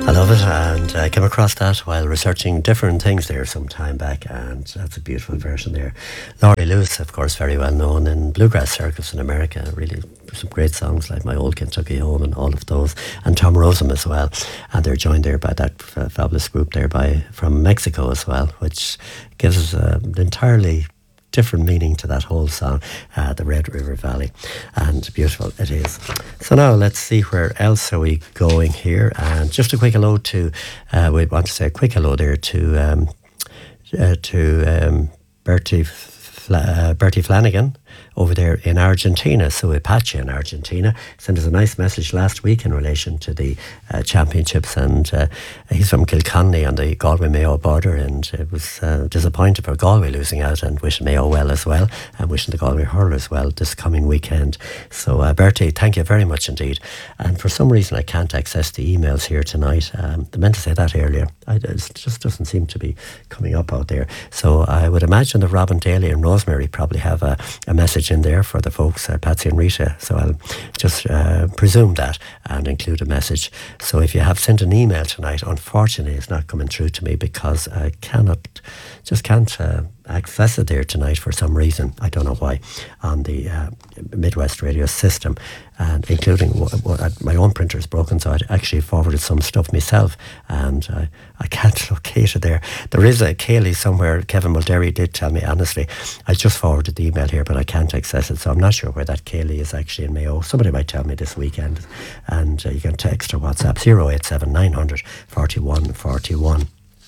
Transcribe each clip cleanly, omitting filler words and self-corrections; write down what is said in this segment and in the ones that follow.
I love it, and I came across that while researching different things there some time back, and that's a beautiful version there. Laurie Lewis, of course, very well known in bluegrass circles in America, really some great songs like My Old Kentucky Home and all of those, and Tom Rosum as well, and they're joined there by that fabulous group there from Mexico as well, which gives us an entirely different meaning to that whole song, the Red River Valley, and beautiful it is. So now let's see where else are we going here, and just a quick hello to we want to say a quick hello there to Bertie Flanagan over there in Argentina, Suipacha in Argentina. Sent us a nice message last week in relation to the championships, and he's from Kilconnelly on the Galway-Mayo border, and it was disappointed for Galway losing out, and wishing Mayo well as well, and wishing the Galway hurlers well this coming weekend. So Bertie, thank you very much indeed. And for some reason I can't access the emails here tonight. I meant to say that earlier. It just doesn't seem to be coming up out there. So I would imagine that Robin Daly and Rosemary probably have a message in there for the folks, Patsy and Rita. So I'll just presume that and include a message. So if you have sent an email tonight, unfortunately it's not coming through to me because I can't access it there tonight for some reason. I don't know why, on the Midwest radio system, and including what my own printer is broken, so I actually forwarded some stuff myself, and I can't locate it there. There is a Kaylee somewhere. Kevin Mulderry did tell me, honestly. I just forwarded the email here, but I can't access it, so I'm not sure where that Kaylee is actually in Mayo. Somebody might tell me this weekend, and you can text or WhatsApp 087 900 41 41.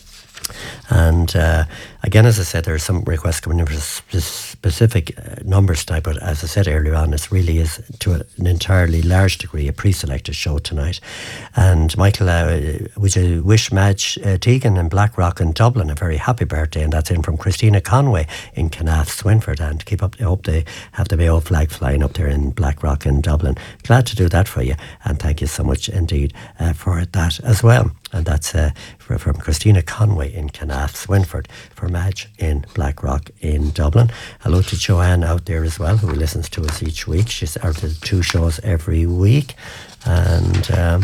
And again, as I said, there are some requests coming in for specific numbers tonight, but as I said earlier on, it really is to an entirely large degree a pre-selected show tonight. And Michael, would you wish Madge Teagan in Blackrock in Dublin a very happy birthday? And that's in from Christina Conway in Canaff, Swinford, and keep up. I hope they have the Mayo flag flying up there in Blackrock in Dublin. Glad to do that for you, and thank you so much indeed for that as well. And that's from Christina Conway in Canaff, Swinford, for Madge in Blackrock in Dublin. Hello to Joanne out there as well, who listens to us each week. She's out to 2 shows every week. And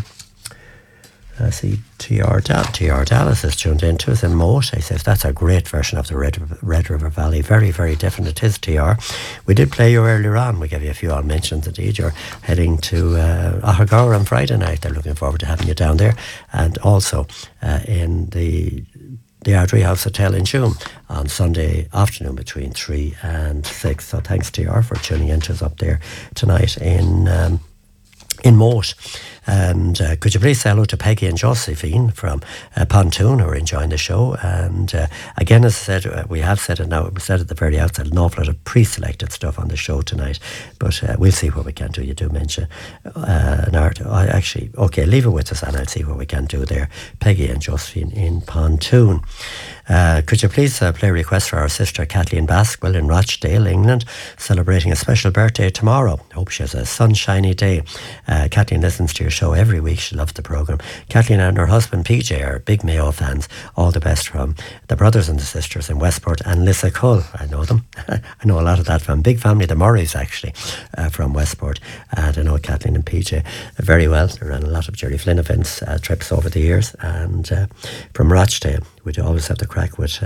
I see T.R. Dallas has tuned in to us in Moat. He says that's a great version of the Red River Valley. Very, very different it is, T.R. We did play you earlier on. We gave you a few odd mentions indeed. You're heading to Ahagore on Friday night. They're looking forward to having you down there. And also in the Ardrey House Hotel in Tuam on Sunday afternoon between 3 and 6. So thanks, T.R., for tuning in to us up there tonight in Moat. And could you please say hello to Peggy and Josephine from Pontoon, who are enjoying the show. And again, as I said, we have said it now, we said at the very outset, an awful lot of pre-selected stuff on the show tonight, but we'll see what we can do. You do mention an art. Okay, leave it with us and I'll see what we can do there. Peggy and Josephine in Pontoon. Could you please play a request for our sister Kathleen Baskwell in Rochdale, England, celebrating a special birthday tomorrow. Hope she has a sunshiny day. Kathleen listens to your show every week. She loves the programme. Kathleen and her husband PJ are big Mayo fans. All the best from the brothers and the sisters in Westport and Lissacull. I know them. I know a lot of that from big family, the Murrays actually, from Westport. And I know Kathleen and PJ very well. They ran a lot of Jerry Flynn events, trips over the years. And from Rochdale, we do always have the crack with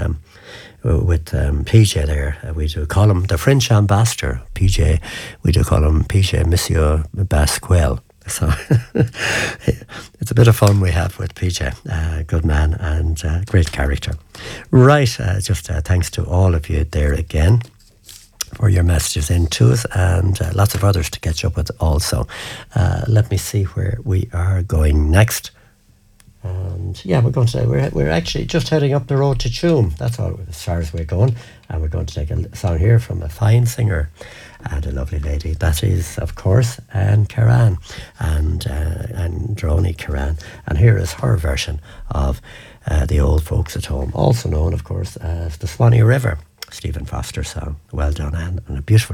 PJ there. We do call him the French ambassador, PJ. We do call him PJ Monsieur Basquel. So it's a bit of fun we have with PJ. Good man and great character. Right, just thanks to all of you there again for your messages in to us, and lots of others to catch up with also. Let me see where we are going next. And yeah, we're actually just heading up the road to Tuam. That's all as far as we're going. And we're going to take a song here from a fine singer and a lovely lady. That is, of course, Anne Karan and Droney Karan. And here is her version of The Old Folks at Home, also known, of course, as the Swanee River Stephen Foster song. Well done, Anne, and a beautiful